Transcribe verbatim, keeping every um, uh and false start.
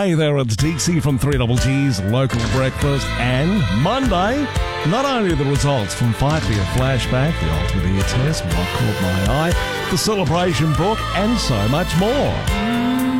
Hey there, it's Dixie from three Double T's Local Breakfast, and Monday, not only the results from Fight Beer Flashback, the Ultimate Ear Test, What Caught My Eye, the Celebration Book, and so much more.